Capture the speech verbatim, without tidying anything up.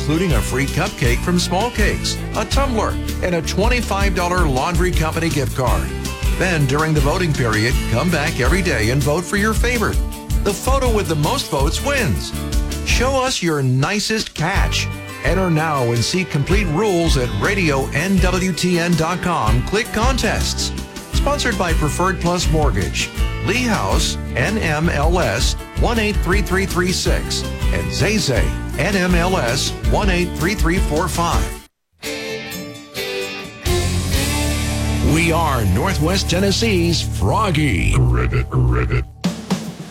including a free cupcake from Small Cakes, a tumbler, and a twenty-five dollars laundry company gift card. Then, during the voting period, come back every day and vote for your favorite. The photo with the most votes wins. Show us your nicest catch. Enter now and see complete rules at radio N W T N dot com. Click Contests. Sponsored by Preferred Plus Mortgage, Lee House, N M L S one eight three three three six, and Zay Zay, N M L S one eight three three four five. We are Northwest Tennessee's Froggy. Reddit, Reddit.